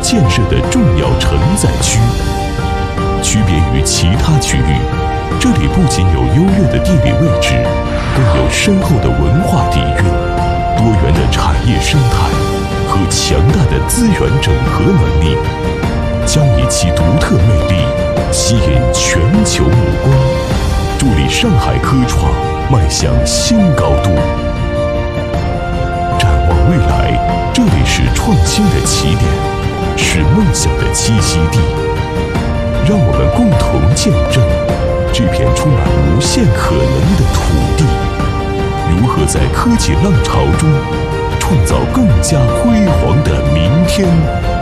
建设的重要承载区。区别于其他区域，这里不仅有优越的地理位置，更有深厚的文化底蕴、多元的产业生态和强大的资源整合能力，将以其独特魅力吸引全球目光，助力上海科创迈向新高度。展望未来，这里是创新的起点，是梦想的栖息地。让我们共同见证这片充满无限可能的土地，如何在科技浪潮中创造更加辉煌的明天。